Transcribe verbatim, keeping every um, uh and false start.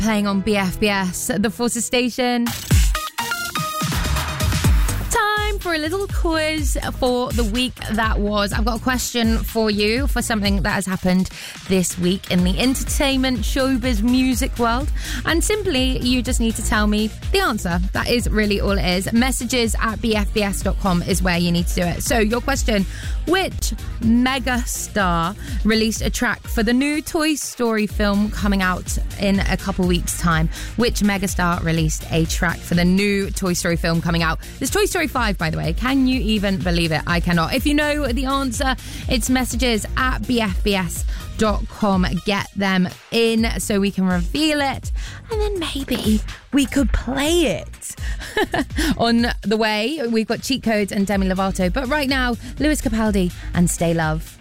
playing on B F B S, the Forces station. Time for a little quiz for the week that was. I've got a question for you for something that has happened this week in the entertainment, showbiz, music world. And simply, you just need to tell me the answer. That is really all it is. Messages at b f b s dot com is where you need to do it. So your question, which mega star released a track for the new Toy Story film coming out in a couple weeks' time? Which mega star released a track for the new Toy Story film coming out? There's Toy Story five, by the way. Can you even believe it? I cannot. If you know the answer, it's messages at b f b s dot com. Get them in so we can reveal it, and then maybe we could play it. On the way, we've got Cheat Codes and Demi Lovato, but right now, Lewis Capaldi and Stay Love.